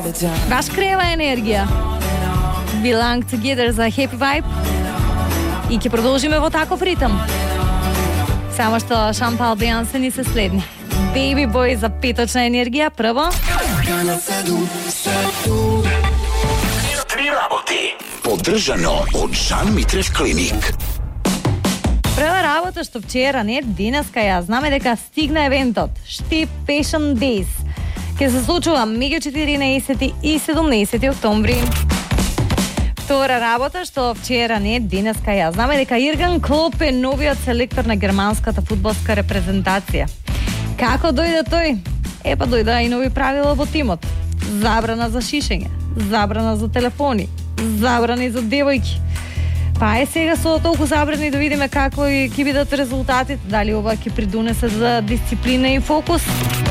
Баш крева енергија. Belong Together за Happy Vibe. И ќе продолжиме во таков ритм. Само што Шампал Бејонсе ни се следни. Baby Boy за петочна енергија, прво. Три работи. Поддржано од Жан Митрев Клиник. Прва работа што вчера, не денеска, ја знаме дека стигна евентот Штип Fashion Days. Ке се случува меѓу 14 и 17 октомври. Втора работа што вчера, не денеска, ја знаме дека Ирган Клоп е новиот селектор на германската фудбалска репрезентација. Како дојде тој? Па дојдоа и нови правила во тимот. Забрана за шишење, забрана за телефони, забрани за девојки. Па сега со толку забрани да видиме како ќе бидат резултатите, дали ова ќе придонесе за дисциплина и фокус.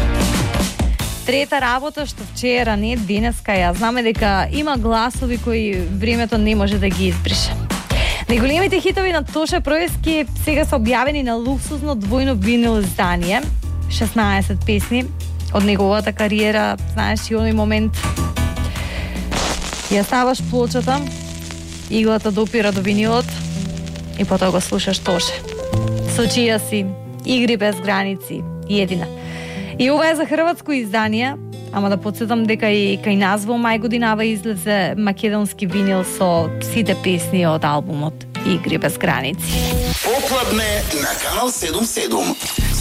Трета работа што вчера, не денеска, ја знаме дека има гласови кои времето не може да ги избрише. Најголемите хитови на Тоше Проески сега се објавени на луксузно двојно винил издание. 16 песни од неговата кариера, знаеш и оној момент. Ја ставаш плочата, иглата допира до винилот и потоа го слушаш Тоше. Со чија си, игри без граници, едина. И ова е за хрватско издание, ама да подсетам дека и кај нас во мај годинава излезе македонски винил со сите песни од албумот Игри без граници. Попладне на Канал 77.